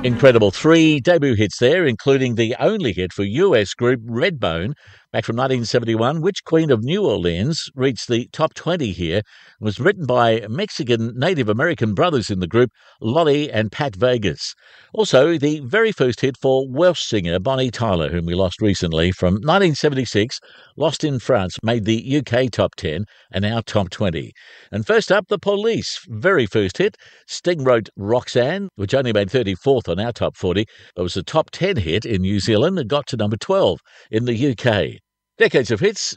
Incredible. 3 debut hits there, including the only hit for US group Redbone back from 1971, which Queen of New Orleans reached the top 20 here. It was written by Mexican Native American brothers in the group, Lolly and Pat Vegas. Also, the very first hit for Welsh singer Bonnie Tyler, whom we lost recently, from 1976, Lost in France, made the UK top 10 and our top 20. And first up, The Police, very first hit. Sting wrote Roxanne, which only made 34th on our top 40, but was a top 10 hit in New Zealand and got to number 12 in the UK. Decades of hits,